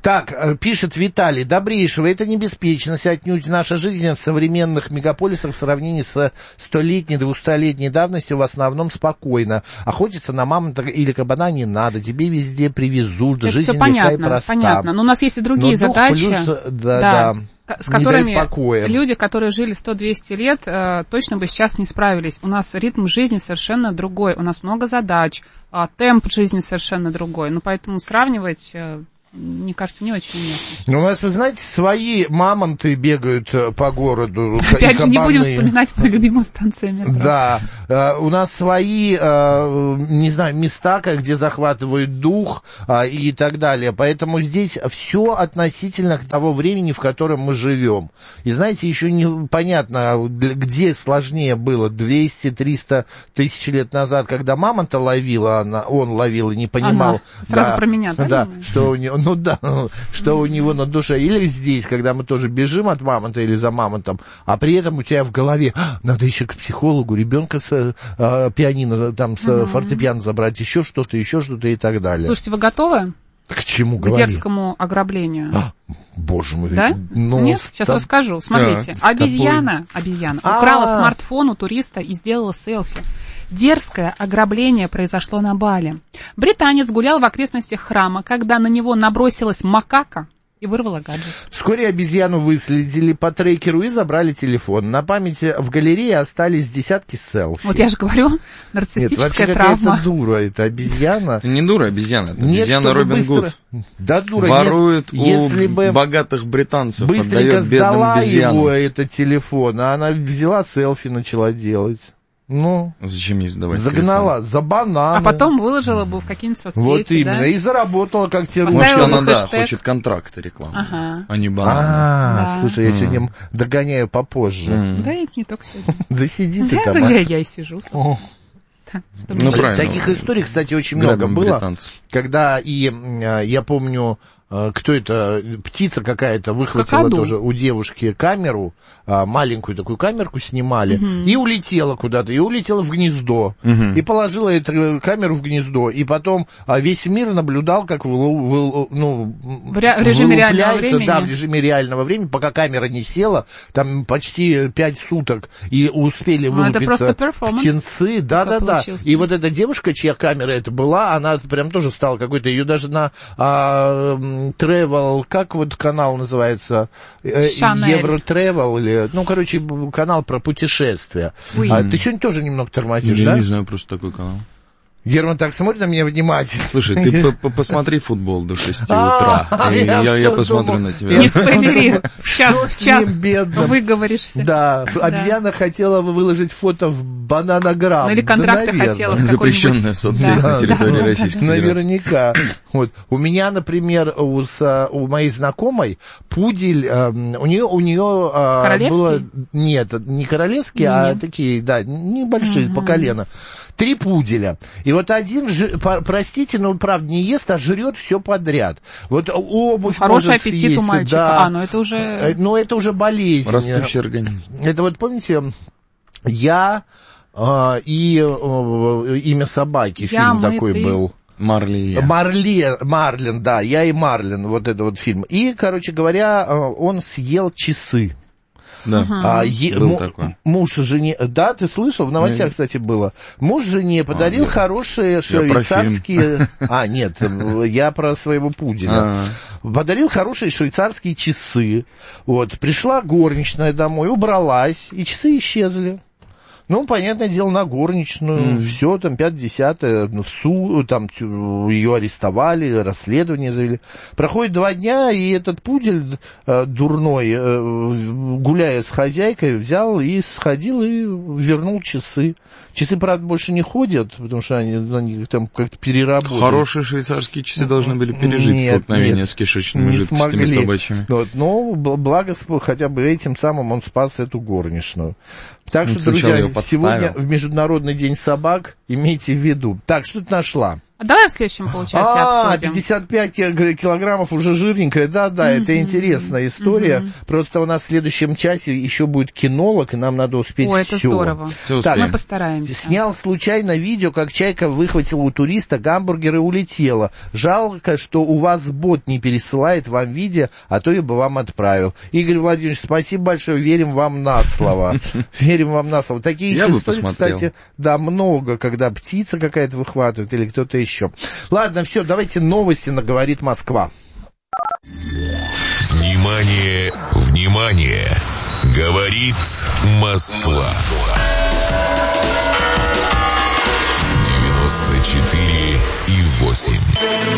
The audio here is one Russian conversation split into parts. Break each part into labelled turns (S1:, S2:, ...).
S1: Так, пишет Виталий, добрейшего, это не беспечность, отнюдь наша жизнь в современных мегаполисах в сравнении с 100-летней, 200-летней давностью в основном спокойно. Охотиться на мамонта или кабана не надо, тебе везде привезут,
S2: это
S1: жизнь
S2: все
S1: легка
S2: понятно,
S1: и проста.
S2: понятно, но у нас есть и другие задачи.
S1: Плюс, да.
S2: С которыми люди, которые жили 100-200 лет, точно бы сейчас не справились. У нас ритм жизни совершенно другой, у нас много задач, темп жизни совершенно другой. Ну, поэтому сравнивать, мне кажется, не очень уместно.
S1: Ну, у нас, вы знаете, свои мамонты бегают по городу.
S2: Опять же, не будем вспоминать мою любимую станцию метро.
S1: Да, у нас свои, не знаю, места, где захватывают дух и так далее. Поэтому здесь все относительно того времени, в котором мы живем. И знаете, еще непонятно, где сложнее было, 200-300 тысяч лет назад, когда мамонта ловила, он ловил и не понимал.
S2: Сразу про меня,
S1: да? Что у него... Ну да, что у него на душе. Или здесь, когда мы тоже бежим от мамонта или за мамонтом, а при этом у тебя в голове, надо еще к психологу, ребенка с пианино, там, с фортепиано забрать, еще что-то и так далее.
S2: Слушайте, вы готовы?
S1: К чему
S2: говорить? К дерзкому ограблению.
S1: Боже мой.
S2: Да?
S1: Ну,
S2: нет? Сейчас расскажу. Смотрите, обезьяна украла смартфон у туриста и сделала селфи. Дерзкое ограбление произошло на Бали. Британец гулял в окрестностях храма, когда на него набросилась макака и вырвала гаджет. Вскоре
S1: обезьяну выследили по трекеру и забрали телефон. На памяти в галерее остались десятки селфи.
S2: Вот я же говорю, нарциссическая травма.
S1: Это дура, это обезьяна.
S3: Не дура обезьяна, это обезьяна Робин Гуд.
S1: Да, дура,
S3: ворует
S1: если
S3: у богатых британцев,
S1: быстренько
S3: отдает бедным
S1: сдала
S3: обезьянам.
S1: его этот телефон, а она взяла селфи, начала делать. Ну,
S3: зачем ей сдавать?
S1: Загнала
S3: телефон?
S1: За бананы.
S2: А потом выложила бы в какие-нибудь соцсети.
S1: Вот именно,
S2: да?
S1: И заработала как террорист.
S3: Может, она, хочет контракты рекламы, а не бананы.
S1: Слушай, я сегодня догоняю попозже.
S2: Да, и не только сегодня.
S1: Да сиди ты там.
S2: Я и сижу.
S1: Ну, правильно. Таких историй, кстати, очень много было. Когда я помню... Кто это? Птица какая-то выхватила тоже у девушки камеру, маленькую такую камерку снимали, и улетела куда-то, и улетела в гнездо, и положила эту камеру в гнездо, и потом весь мир наблюдал, как в
S2: режиме реального времени.
S1: Да, в режиме реального времени, пока камера не села, там почти 5 суток, и успели вылупиться птенцы. Да. И вот эта девушка, чья камера это была, она прям тоже стала какой-то, ее даже на... Travel, как вот канал называется? Евротревел или... Ну, короче, канал про путешествия. Ты сегодня тоже немного тормозишь,
S3: да?
S1: Я
S3: не знаю просто такой канал.
S1: Герман так смотрит на меня внимательно.
S3: Слушай, ты посмотри футбол до 6 утра. Я посмотрю на тебя.
S2: Не спойлери. В час выговоришься.
S1: Да, обезьяна хотела выложить фото в Бананограмм.
S2: Ну или контракты хотела.
S3: Запрещенная соцсеть на территории Российской Федерации.
S1: Наверняка. Вот. У меня, например, у моей знакомой пудель, у нее было... Нет, не королевские, а такие, да, небольшие, по колено. 3 пуделя. И вот один, простите, но правда не ест, а жрет все подряд. Вот обувь
S2: хороший аппетит
S1: съесть,
S2: у мальчика.
S1: Да.
S2: Но это уже...
S1: Но это уже болезнь.
S3: Растущий организм.
S1: Это вот, помните, я и имя собаки, фильм такой был. Марлин, да, я и Марлин, вот это вот фильм. И, короче говоря, он съел часы.
S3: Да, был такой.
S1: Муж жене... Да, ты слышал? В новостях, кстати, было. Муж жене подарил хорошие швейцарские... Нет, я про своего пуделя. Подарил хорошие швейцарские часы. Вот, пришла горничная домой, убралась, и часы исчезли. Ну, понятное дело, на горничную, все, там, 5-10, в суд, там, ее арестовали, расследование завели. Проходит 2 дня, и этот пудель дурной, гуляя с хозяйкой, взял и сходил и вернул часы. Часы, правда, больше не ходят, потому что они там как-то переработали.
S3: Хорошие швейцарские часы должны были пережить столкновение с кишечными жидкостями собачьими.
S1: Вот, но благо хотя бы этим самым он спас эту горничную. Так что, друзья, сегодня в Международный день собак имейте в виду. Так, что ты нашла?
S2: А давай в следующем получасе обсудим.
S1: 55 килограммов уже жирненькая. Да, это интересная история. Просто у нас в следующем часе еще будет кинолог, и нам надо успеть все.
S2: Это здорово.
S1: Так,
S2: мы постараемся.
S1: Снял случайно видео, как чайка выхватила у туриста гамбургер и улетела. Жалко, что у вас бот не пересылает вам видео, а то я бы вам отправил. Игорь Владимирович, спасибо большое, верим вам на слово. Верим вам на слово. Такие истории, кстати, да, много, когда птица какая-то выхватывает или кто-то еще. Ладно, все, давайте новости на «Говорит Москва».
S4: Внимание, внимание! Говорит Москва. 94,8.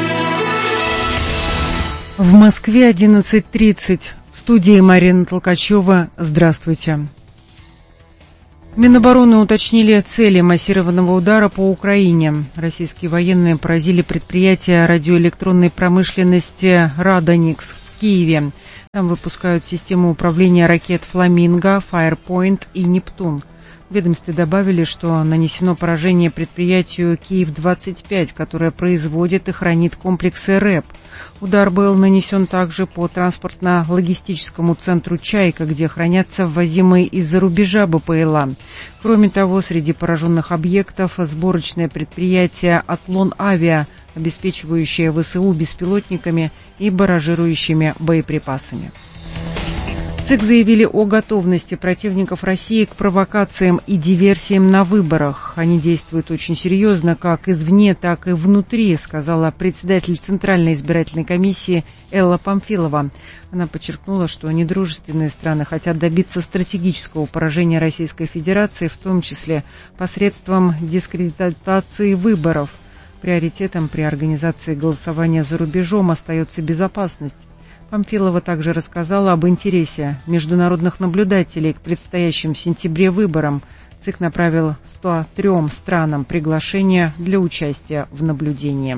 S5: В Москве 11:30. В студии Марина Толкачева. Здравствуйте. Минобороны уточнили цели массированного удара по Украине. Российские военные поразили предприятие радиоэлектронной промышленности «Радоникс» в Киеве. Там выпускают систему управления ракет «Фламинго», «Фаерпойнт» и «Нептун». В ведомстве добавили, что нанесено поражение предприятию «Киев-25», которое производит и хранит комплексы РЭП. Удар был нанесен также по транспортно-логистическому центру «Чайка», где хранятся ввозимые из-за рубежа БПЛА. Кроме того, среди пораженных объектов сборочное предприятие «Атлон Авиа», обеспечивающее ВСУ беспилотниками и баражирующими боеприпасами. ЦИК заявили о готовности противников России к провокациям и диверсиям на выборах. Они действуют очень серьезно, как извне, так и внутри, сказала председатель Центральной избирательной комиссии Элла Памфилова. Она подчеркнула, что недружественные страны хотят добиться стратегического поражения Российской Федерации, в том числе посредством дискредитации выборов. Приоритетом при организации голосования за рубежом остается безопасность. Памфилова также рассказала об интересе международных наблюдателей к предстоящим в сентябре выборам. ЦИК направил 103 странам приглашение для участия в наблюдении.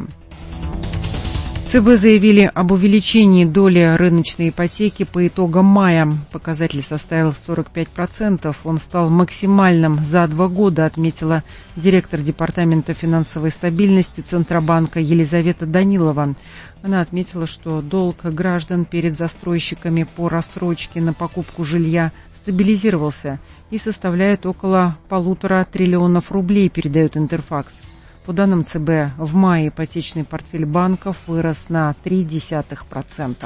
S5: ЦБ заявили об увеличении доли рыночной ипотеки по итогам мая. Показатель составил 45%. Он стал максимальным за 2 года, отметила директор Департамента финансовой стабильности Центробанка Елизавета Данилова. Она отметила, что долг граждан перед застройщиками по рассрочке на покупку жилья стабилизировался и составляет около 1,5 триллиона рублей, передает Интерфакс. По данным ЦБ, в мае ипотечный портфель банков вырос на 0,3%.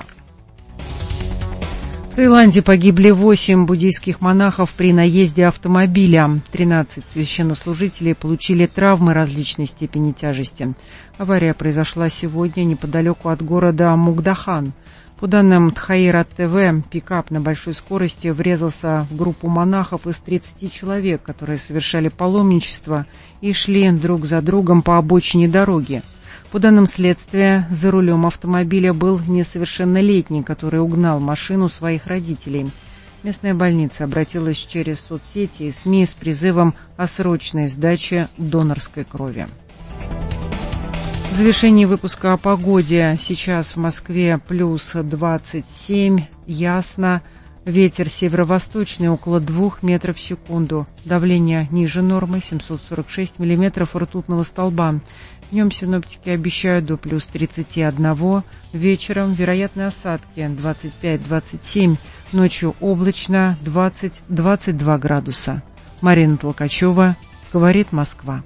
S5: В Таиланде погибли 8 буддийских монахов при наезде автомобиля. 13 священнослужителей получили травмы различной степени тяжести. Авария произошла сегодня неподалеку от города Мукдахан. По данным Тхаира ТВ, пикап на большой скорости врезался в группу монахов из 30 человек, которые совершали паломничество и шли друг за другом по обочине дороги. По данным следствия, за рулем автомобиля был несовершеннолетний, который угнал машину своих родителей. Местная больница обратилась через соцсети и СМИ с призывом о срочной сдаче донорской крови. В завершении выпуска о погоде. Сейчас в Москве плюс 27, ясно. Ветер северо-восточный около 2 метров в секунду. Давление ниже нормы 746 миллиметров ртутного столба. Днем синоптики обещают до плюс 31. Вечером вероятны осадки 25-27. Ночью облачно 20-22 градуса. Марина Толкачева, говорит Москва.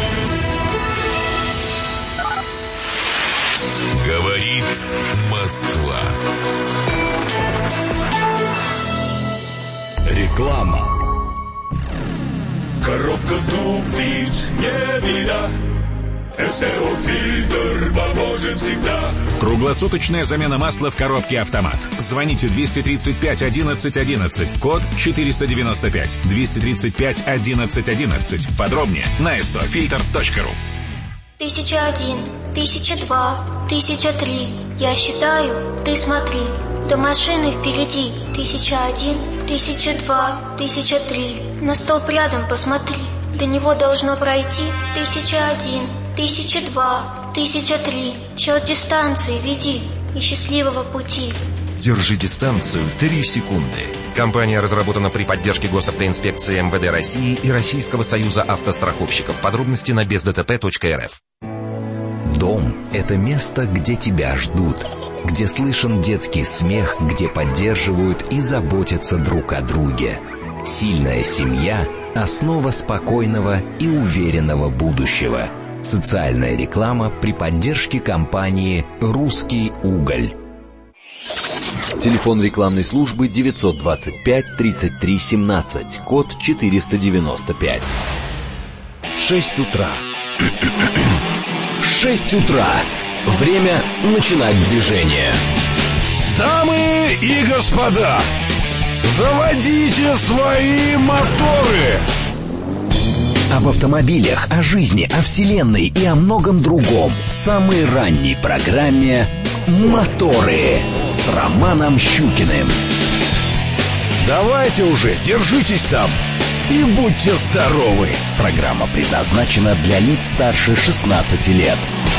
S4: Говорит Москва.
S6: Реклама. Коробка тупит, не беда. СТО-фильтр поможет всегда.
S7: Круглосуточная замена масла в коробке «Автомат». Звоните 235 11 11, код 495, 235 11 11. Подробнее на stofilter.ru.
S8: 1001, 1002, 1003. Я считаю, ты смотри. До машины впереди. 1001, 1002, 1003. На столб рядом посмотри. До него должно пройти 1001, 1002, 1003. Счет дистанции веди и счастливого пути.
S9: Держи дистанцию 3 секунды. Компания разработана при поддержке Госавтоинспекции МВД России и Российского союза автостраховщиков. Подробности на бездтп.рф.
S10: Дом – это место, где тебя ждут, где слышен детский смех, где поддерживают и заботятся друг о друге. Сильная семья – основа спокойного и уверенного будущего. Социальная реклама при поддержке компании «Русский уголь».
S11: Телефон рекламной службы 925 33 17, код 495. 6 утра. 6 утра. Время начинать движение.
S6: Дамы и господа, заводите свои моторы!
S10: Об автомобилях, о жизни, о вселенной и о многом другом в самой ранней программе «Моторы» с Романом Щукиным.
S6: Давайте уже, держитесь там и будьте здоровы.
S10: Программа предназначена для лиц старше 16 лет.